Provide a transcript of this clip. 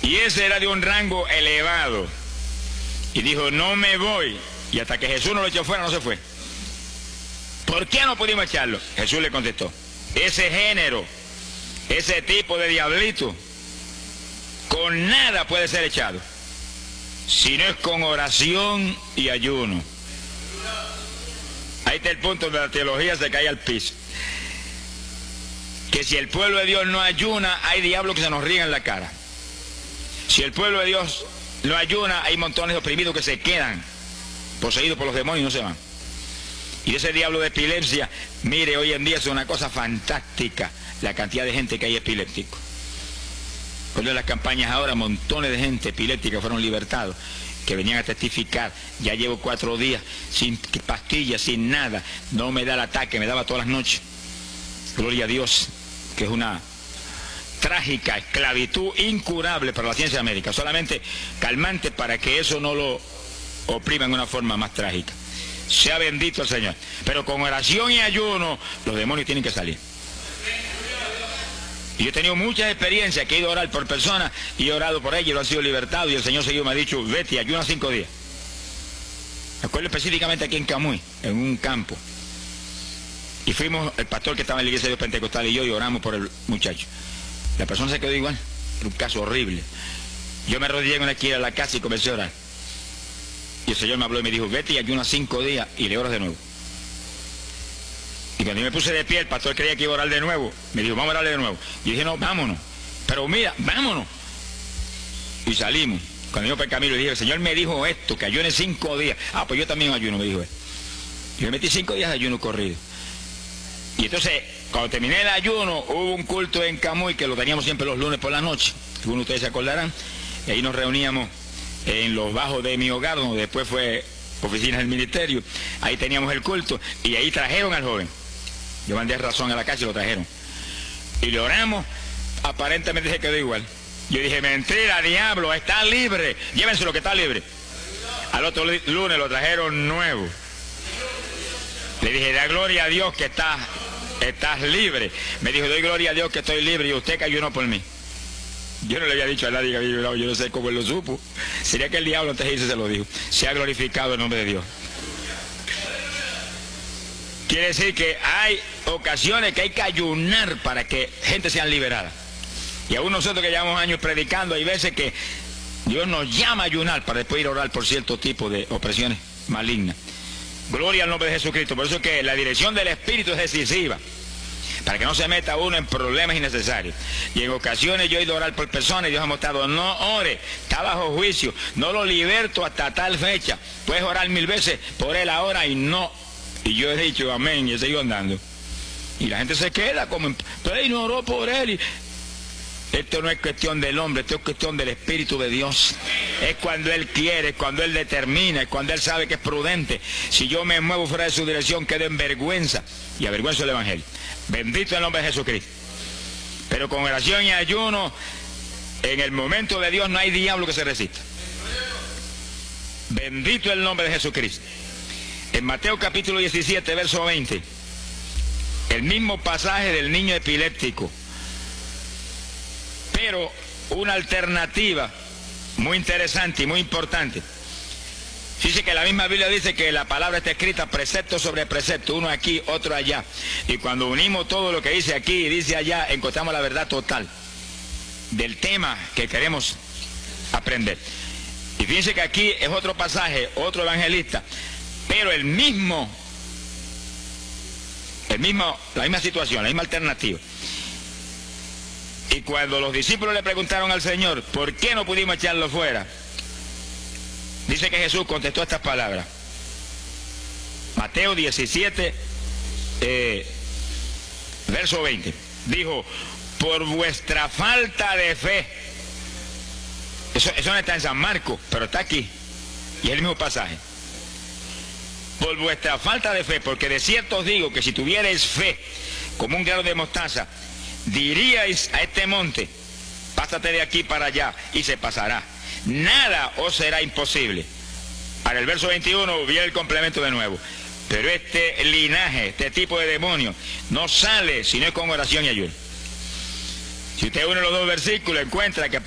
Y ese era de un rango elevado. Y dijo, no me voy. Y hasta que Jesús no lo echó fuera, no se fue. ¿Por qué no pudimos echarlo? Jesús le contestó, ese género, ese tipo de diablito, con nada puede ser echado, si no es con oración y ayuno. Ahí está el punto donde la teología se cae al piso. Que si el pueblo de Dios no ayuna, hay diablos que se nos ríen en la cara. Si el pueblo de Dios no ayuna, hay montones de oprimidos que se quedan poseídos por los demonios y no se van. Y ese diablo de epilepsia, mire, hoy en día es una cosa fantástica la cantidad de gente que hay epiléptico. Cuando en las campañas ahora, montones de gente epiléptica fueron libertados, que venían a testificar. Ya llevo 4 días sin pastillas, sin nada, no me da el ataque, me daba todas las noches. Gloria a Dios, que es una trágica esclavitud incurable para la ciencia médica, solamente calmante para que eso no lo oprima en una forma más trágica. Sea bendito el Señor. Pero con oración y ayuno, los demonios tienen que salir. Y yo he tenido muchas experiencias que he ido a orar por personas y he orado por ellos y lo han sido libertados. Y el Señor seguido me ha dicho, vete, ayuna 5 días. Me acuerdo específicamente aquí en Camuy, en un campo. Y fuimos, el pastor que estaba en la iglesia de Dios Pentecostal y yo, y oramos por el muchacho. La persona se quedó igual. Era un caso horrible. Yo me arrodillé en una esquina de la casa y comencé a orar. Y el Señor me habló y me dijo, vete y ayuna 5 días y le oras de nuevo. Y cuando yo me puse de pie, el pastor creía que iba a orar de nuevo. Me dijo, vamos a orarle de nuevo. Y dije, no, vámonos. Pero mira, vámonos. Y salimos. Cuando yo por el camino le dije, el Señor me dijo esto, que ayune 5 días. Ah, pues yo también ayuno, me dijo él. Y me metí 5 días de ayuno corrido. Y entonces, cuando terminé el ayuno, hubo un culto en Camuy, que lo teníamos siempre los lunes por la noche. Algunos de ustedes se acordarán. Y ahí nos reuníamos en los bajos de mi hogar, donde después fue oficina del ministerio. Ahí teníamos el culto y ahí trajeron al joven. Yo mandé razón a la casa y lo trajeron. Y le oramos, aparentemente se quedó igual. Yo dije, mentira, diablo, está libre. Llévenselo que está libre. Al otro lunes lo trajeron nuevo. Le dije, da gloria a Dios que estás libre. Me dijo, doy gloria a Dios que estoy libre y usted que ayunó por mí. Yo no le había dicho a nadie que había ayunado, yo no sé cómo él lo supo. Sería que el diablo antes de irse se lo dijo. Se ha glorificado el nombre de Dios. Quiere decir que hay ocasiones que hay que ayunar para que gente sea liberada. Y aún nosotros que llevamos años predicando, hay veces que Dios nos llama a ayunar para después ir a orar por cierto tipo de opresiones malignas. Gloria al nombre de Jesucristo. Por eso es que la dirección del Espíritu es decisiva, para que no se meta uno en problemas innecesarios. Y en ocasiones yo he ido a orar por personas y Dios ha mostrado, no ore, está bajo juicio, no lo liberto hasta tal fecha. Puedes orar 1000 veces por él ahora y no. Y yo he dicho amén y he seguido andando. Y la gente se queda como, pero él no oró por él. Y esto no es cuestión del hombre, esto es cuestión del Espíritu de Dios. Es cuando Él quiere, es cuando Él determina, es cuando Él sabe que es prudente. Si yo me muevo fuera de su dirección, quedo en vergüenza y avergüenzo el Evangelio. Bendito el nombre de Jesucristo. Pero con oración y ayuno, en el momento de Dios no hay diablo que se resista. Bendito el nombre de Jesucristo. En Mateo capítulo 17, verso 20, el mismo pasaje del niño epiléptico, pero una alternativa muy interesante y muy importante. Fíjese que la misma Biblia dice que la palabra está escrita precepto sobre precepto, uno aquí, otro allá. Y cuando unimos todo lo que dice aquí y dice allá, encontramos la verdad total del tema que queremos aprender. Y fíjense que aquí es otro pasaje, otro evangelista, pero la misma situación, la misma alternativa. Y cuando los discípulos le preguntaron al Señor, ¿por qué no pudimos echarlo fuera? Dice que Jesús contestó estas palabras. Mateo 17, verso 20. Dijo, por vuestra falta de fe. Eso no está en San Marcos, pero está aquí. Y es el mismo pasaje. Por vuestra falta de fe, porque de cierto os digo que si tuvierais fe como un grano de mostaza, diríais a este monte, pásate de aquí para allá, y se pasará. Nada os será imposible. Para el verso 21 viene el complemento de nuevo. Pero este linaje, este tipo de demonio, no sale si no es con oración y ayuno. Si usted une los dos versículos, encuentra que